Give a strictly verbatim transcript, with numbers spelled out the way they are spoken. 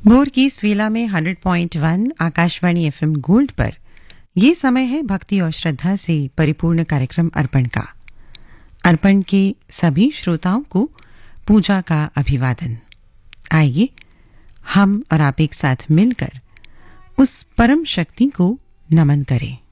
भोर की इस वेला में सौ पॉइंट एक आकाशवाणी एफएम गोल्ड पर ये समय है भक्ति और श्रद्धा से परिपूर्ण कार्यक्रम अर्पण का। अर्पण के सभी श्रोताओं को पूजा का अभिवादन। आइए हम और आप एक साथ मिलकर उस परम शक्ति को नमन करें।